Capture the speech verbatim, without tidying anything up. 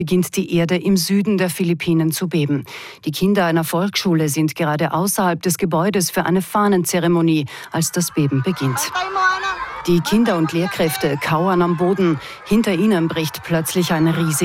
beginnt die Erde im Süden der Philippinen zu beben. Die Kinder einer Volksschule sind gerade außerhalb des Gebäudes für eine Fahnenzeremonie, als das Beben beginnt. Die Kinder und Lehrkräfte kauern am Boden. Hinter ihnen bricht plötzlich ein riesiges